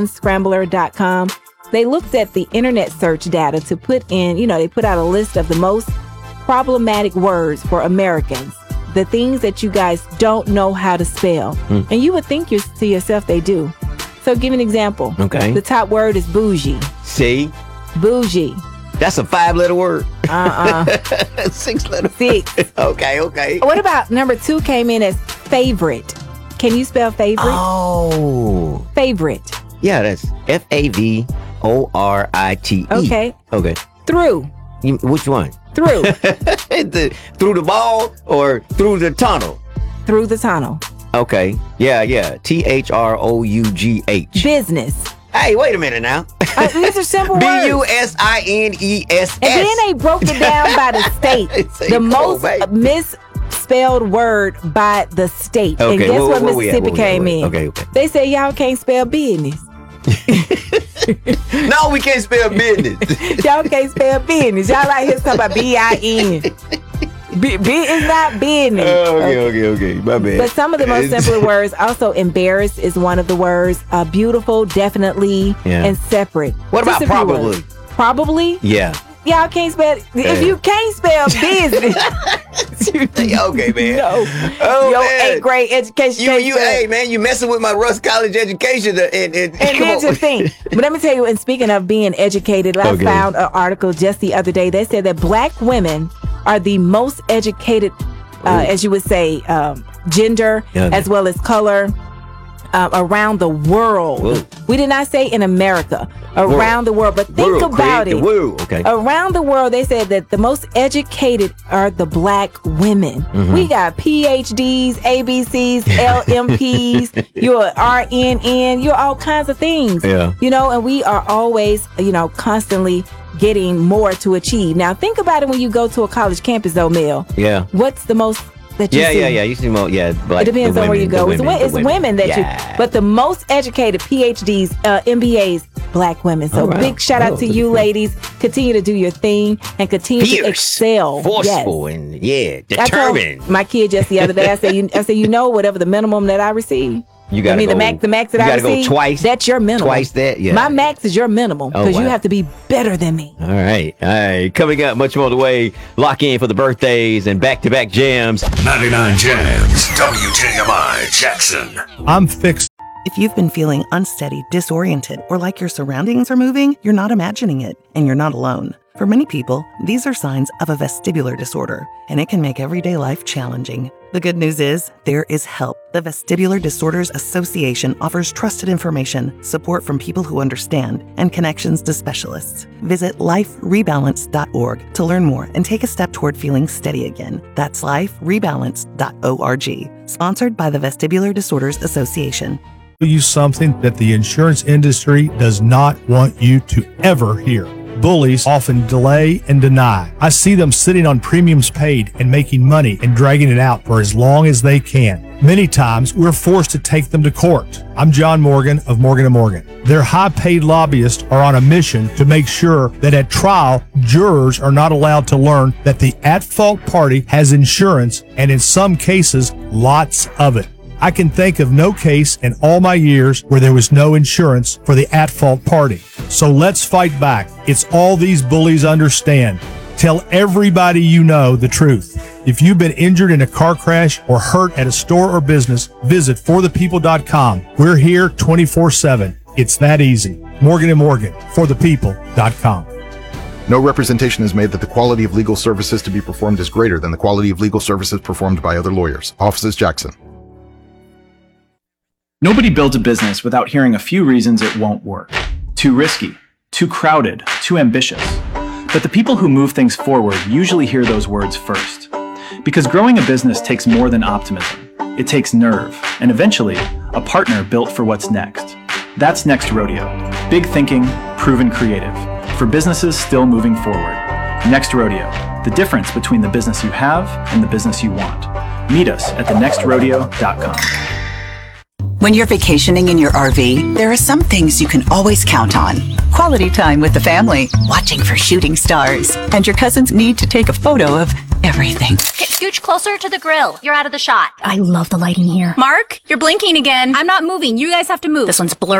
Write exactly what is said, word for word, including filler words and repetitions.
scrambler dot com. They looked at the internet search data to put in, you know, they put out a list of the most problematic words for Americans, the things that you guys don't know how to spell. Mm. And you would think you're, to yourself they do. So give an example. Okay. The top word is bougie. See? Bougie. That's a five-letter word. Uh-uh. Six-letter. Six. Okay, okay. What about number two came in as favorite? Can you spell favorite? Oh. Favorite. Yeah, that's F A V O R I T E. Okay. Okay. Through. You, which one? Through. the, through the ball or through the tunnel? Through the tunnel. Okay. Yeah, yeah. T H R O U G H. Business. Hey, wait a minute now. Uh, these are simple words. B U S I N E S S. And then they broke it down by the state. The most misspelled word by the state. Okay, and guess where, what where Mississippi we came we in? Okay, okay. They said y'all can't spell business. No, we can't spell business. Y'all can't spell business. Y'all out here talking about B I N. B, B is not business. Oh, okay, okay, okay. My bad. But some of the most simpler words, also embarrassed is one of the words. Uh, beautiful, definitely, yeah. and separate. What Just about probably? Probably? Yeah. Y'all can't spell, yeah. if you can't spell business. Okay, man. No. Oh, Your man. eighth grade education. You, you, hey, man, you messing with my Russ College education. And, and, and come here's on. the thing. But let me tell you, and speaking of being educated, I okay. found an article just the other day. They said that black women are the most educated, uh, as you would say, um, gender, yeah, as well as color, uh, around the world. Whoa. We did not say in America, around world. the world. But think world, about it. The world. Okay. Around the world, they said that the most educated are the black women. Mm-hmm. We got P H Ds, A B Cs, L M Ps, you're R N N, you're all kinds of things. Yeah. You know, and we are always, you know, constantly getting more to achieve. Now, think about it when you go to a college campus, though, Mel. Yeah. What's the most that you yeah, see? Yeah, yeah, You see more, yeah. Like it depends on where you go. Women, it's it's women, women that yeah. you, but the most educated P H Ds, uh, M B As, black women. So right. big shout out oh, to you cool. ladies. Continue to do your thing and continue Fierce, to excel. forceful, yes. and yeah, determined. I told my kid just the other day, I said, you, I said, you know, whatever the minimum that I receive. You gotta I mean, go, the max, the max that you I gotta receive, go twice. That's your minimum. Twice that, yeah. My max is your minimum because oh, wow. you have to be better than me. All right, all right. Coming up, much more the way. Lock in for the birthdays and back-to-back jams. ninety-nine Jams, W J M I Jackson. I'm fixed. If you've been feeling unsteady, disoriented, or like your surroundings are moving, you're not imagining it, and you're not alone. For many people, these are signs of a vestibular disorder, and it can make everyday life challenging. The good news is, there is help. The Vestibular Disorders Association offers trusted information, support from people who understand, and connections to specialists. Visit life rebalance dot org to learn more and take a step toward feeling steady again. That's life rebalance dot org. Sponsored by the Vestibular Disorders Association. You something that the insurance industry does not want you to ever hear. Bullies often delay and deny. I see them sitting on premiums paid and making money and dragging it out for as long as they can. Many times, we're forced to take them to court. I'm John Morgan of Morgan and Morgan. Their high-paid lobbyists are on a mission to make sure that at trial, jurors are not allowed to learn that the at-fault party has insurance, and in some cases, lots of it. I can think of no case in all my years where there was no insurance for the at-fault party. So let's fight back. It's all these bullies understand. Tell everybody you know the truth. If you've been injured in a car crash or hurt at a store or business, visit for the people dot com. We're here twenty-four seven. It's that easy. Morgan and Morgan, for the people dot com. No representation is made that the quality of legal services to be performed is greater than the quality of legal services performed by other lawyers. Offices Jackson. Nobody builds a business without hearing a few reasons it won't work. Too risky, too crowded, too ambitious. But the people who move things forward usually hear those words first. Because growing a business takes more than optimism. It takes nerve, and eventually, a partner built for what's next. That's Next Rodeo. Big thinking, proven creative. For businesses still moving forward. Next Rodeo. The difference between the business you have and the business you want. Meet us at the next rodeo dot com. When you're vacationing in your R V, there are some things you can always count on. Quality time with the family, watching for shooting stars, and your cousin's need to take a photo of everything. Okay, scooch closer to the grill. You're out of the shot. I love the lighting here. Mark, you're blinking again. I'm not moving. You guys have to move. This one's blurry.